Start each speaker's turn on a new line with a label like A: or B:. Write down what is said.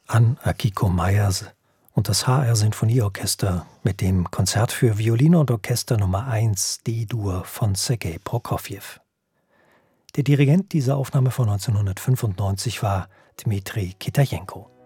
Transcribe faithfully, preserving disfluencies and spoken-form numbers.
A: An Akiko Meyers und das H R-Sinfonieorchester mit dem Konzert für Violine und Orchester Nummer eins D-Dur von Sergei Prokofjew. Der Dirigent dieser Aufnahme von neunzehnhundertfünfundneunzig war Dmitri Kitajenko.